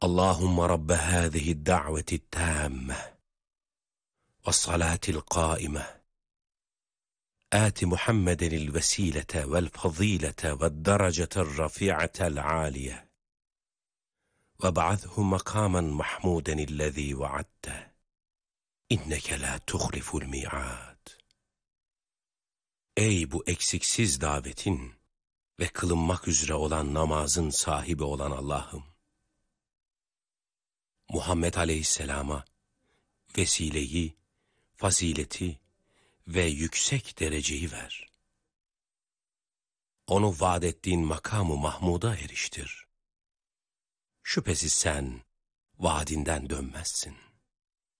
Allahümme Rabbe hâzihi da'veti tâmme ve salatil qâime آت محمد الوسيلة والفضيلة والدرجة الرفيعة العالية وابعثه مقاما محمودا الذي وعدته إنك لا تخلف الميعاد. Ey bu eksiksiz davetin ve kılınmak üzere olan namazın sahibi olan Allah'ım, Muhammed Aleyhisselam'a vesileyi, fazileti ve yüksek dereceyi ver. Onu vaat ettiğin makamı Mahmud'a eriştir. Şüphesiz sen vaadinden dönmezsin.